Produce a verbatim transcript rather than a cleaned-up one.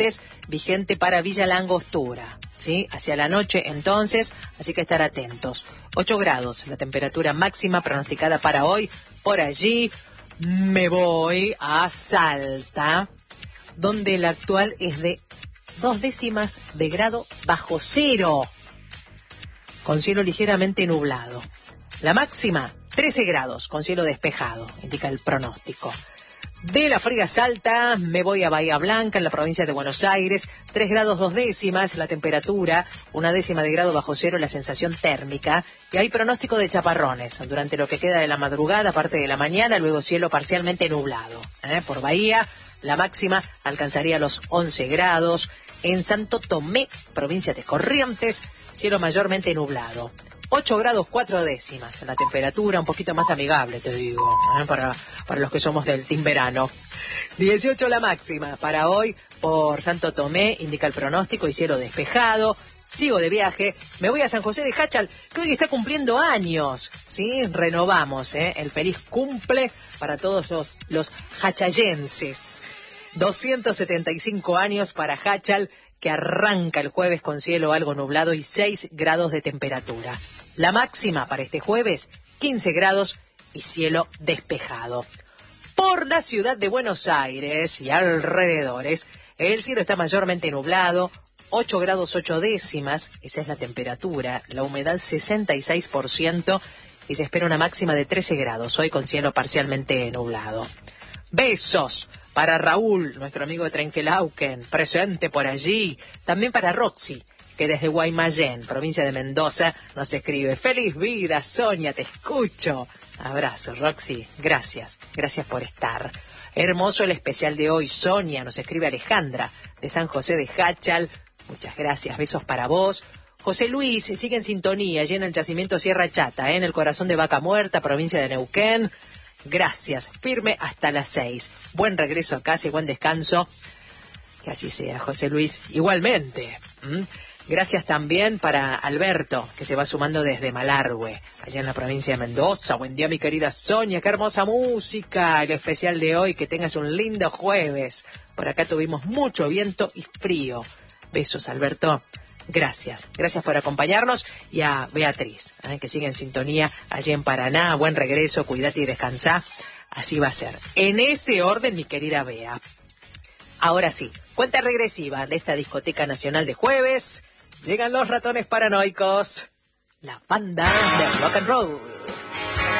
martes, vigente para Villa La Angostura, ¿sí? Hacia la noche entonces, así que estar atentos. ocho grados, la temperatura máxima pronosticada para hoy. Por allí me voy a Salta, donde el actual es de dos décimas de grado bajo cero, con cielo ligeramente nublado. La máxima, trece grados, con cielo despejado, indica el pronóstico. De la fría Salta me voy a Bahía Blanca, en la provincia de Buenos Aires, tres grados dos décimas la temperatura, una décima de grado bajo cero la sensación térmica, y hay pronóstico de chaparrones durante lo que queda de la madrugada, parte de la mañana, luego cielo parcialmente nublado. ¿Eh? Por Bahía, la máxima alcanzaría los once grados. En Santo Tomé, provincia de Corrientes, cielo mayormente nublado. ocho grados cuatro décimas la temperatura, un poquito más amigable, te digo, ¿eh? para, para los que somos del team verano. dieciocho la máxima para hoy por Santo Tomé, indica el pronóstico, y cielo despejado. Sigo de viaje, me voy a San José de Jáchal, que hoy está cumpliendo años, ¿sí? Renovamos, ¿eh? El feliz cumple para todos los, los jachayenses. doscientos setenta y cinco años para Jáchal, que arranca el jueves con cielo algo nublado y seis grados de temperatura. La máxima para este jueves, quince grados y cielo despejado. Por la ciudad de Buenos Aires y alrededores, el cielo está mayormente nublado, ocho grados ocho décimas, esa es la temperatura, la humedad sesenta y seis por ciento y se espera una máxima de trece grados, hoy con cielo parcialmente nublado. Besos para Raúl, nuestro amigo de Trenquelauquen, presente por allí. También para Roxy, que desde Guaymallén, provincia de Mendoza, nos escribe: ¡Feliz vida, Sonia, te escucho! Abrazo, Roxy, gracias, gracias por estar. Hermoso el especial de hoy, Sonia, nos escribe Alejandra, de San José de Jáchal. Muchas gracias, besos para vos. José Luis sigue en sintonía, allí en el yacimiento Sierra Chata, ¿eh? En el corazón de Vaca Muerta, provincia de Neuquén. Gracias, firme hasta las seis. Buen regreso a casa y buen descanso. Que así sea, José Luis. Igualmente. ¿Mm? Gracias también para Alberto, que se va sumando desde Malargüe, allá en la provincia de Mendoza. Buen día, mi querida Sonia. Qué hermosa música. El especial de hoy. Que tengas un lindo jueves. Por acá tuvimos mucho viento y frío. Besos, Alberto. Gracias, gracias por acompañarnos, y a Beatriz, ¿eh? que sigue en sintonía allí en Paraná. Buen regreso, cuídate y descansá. Así va a ser. En ese orden, mi querida Bea. Ahora sí, cuenta regresiva de esta discoteca nacional de jueves. Llegan los ratones paranoicos, la banda de rock and roll.